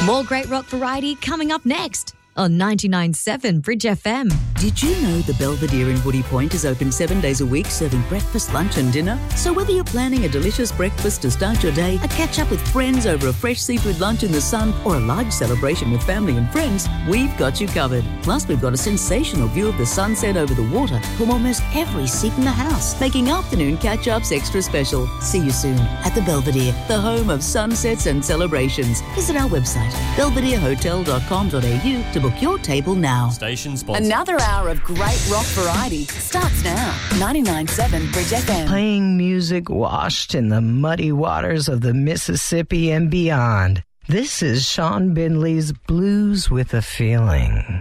More great rock variety coming up next on 99.7 Bridge FM. Did you know the Belvedere in Woody Point is open 7 days a week, serving breakfast, lunch and dinner? So whether you're planning a delicious breakfast to start your day, a catch-up with friends over a fresh seafood lunch in the sun, or a large celebration with family and friends, we've got you covered. Plus, we've got a sensational view of the sunset over the water from almost every seat in the house, making afternoon catch-ups extra special. See you soon at the Belvedere, the home of sunsets and celebrations. Visit our website, belvederehotel.com.au, to book your table now. Station sponsor. Another hour of great rock variety starts now. 99.7 Bridge FM. Playing music washed in the muddy waters of the Mississippi and beyond. This is Sean Bindley's Blues with a Feeling.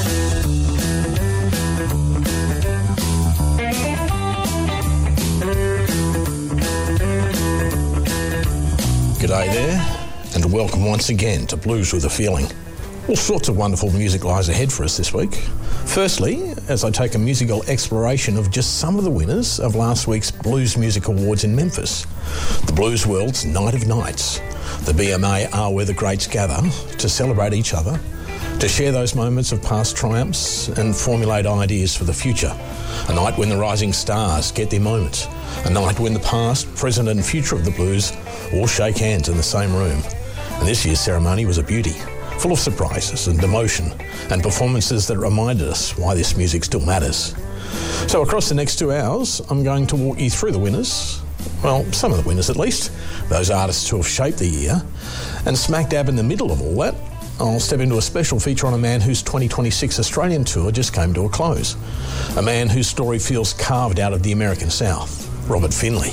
G'day there, and welcome once again to Blues with a Feeling. All sorts of wonderful music lies ahead for us this week. Firstly, as I take a musical exploration of just some of the winners of last week's Blues Music Awards in Memphis. The Blues World's Night of Nights. The BMA are where the greats gather to celebrate each other, to share those moments of past triumphs and formulate ideas for the future. A night when the rising stars get their moment. A night when the past, present and future of the blues all shake hands in the same room. And this year's ceremony was a beauty, full of surprises and emotion and performances that reminded us why this music still matters. So across the next 2 hours, I'm going to walk you through the winners, well, some of the winners at least, those artists who have shaped the year, and smack dab in the middle of all that, I'll step into a special feature on a man whose 2026 Australian tour just came to a close. A man whose story feels carved out of the American South, Robert Finley.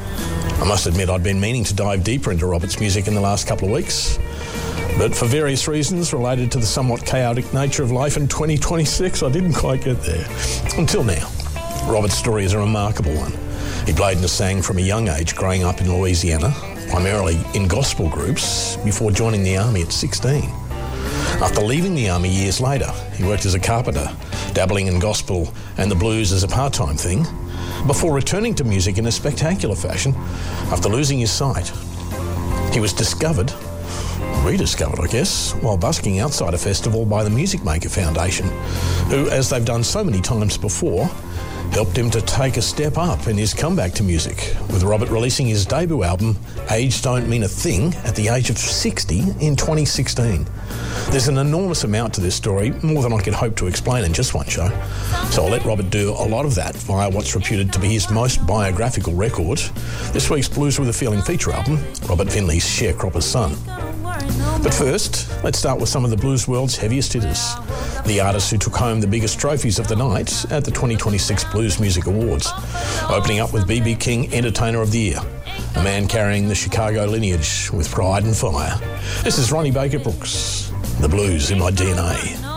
I must admit I'd been meaning to dive deeper into Robert's music in the last couple of weeks, but for various reasons related to the somewhat chaotic nature of life in 2026, I didn't quite get there. Until now. Robert's story is a remarkable one. He played and sang from a young age growing up in Louisiana, primarily in gospel groups, before joining the army at 16. After leaving the army years later, he worked as a carpenter, dabbling in gospel and the blues as a part-time thing, before returning to music in a spectacular fashion after losing his sight. He was rediscovered, I guess, while busking outside a festival by the Music Maker Foundation, who, as they've done so many times before, helped him to take a step up in his comeback to music, with Robert releasing his debut album, Age Don't Mean a Thing, at the age of 60 in 2016. There's an enormous amount to this story, more than I could hope to explain in just one show, so I'll let Robert do a lot of that via what's reputed to be his most biographical record, this week's Blues with a Feeling feature album, Robert Finley's Sharecropper's Son. But first, let's start with some of the blues world's heaviest hitters, the artists who took home the biggest trophies of the night at the 2026 Blues Music Awards, opening up with B.B. King Entertainer of the Year, a man carrying the Chicago lineage with pride and fire. This is Ronnie Baker Brooks, The Blues in My DNA.